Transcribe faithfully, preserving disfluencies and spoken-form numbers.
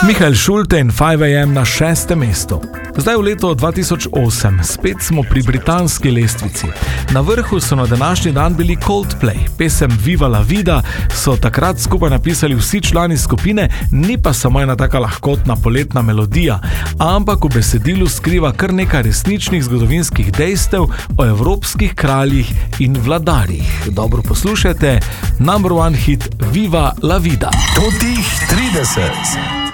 Michael Schulte in five a m na šestem mestu. Zdaj v letu dva tisoč osem, spet smo pri britanski lestvici. Na vrhu so na današnji dan bili Coldplay. Pesem Viva la vida so takrat skupaj napisali vsi člani skupine, ni pa samo ena taka lahkotna poletna melodija, ampak v besedilu skriva kar nekaj resničnih zgodovinskih dejstev o evropskih kraljih in vladarjih. Dobro poslušajte, number one hit Viva la vida. Totih trideset.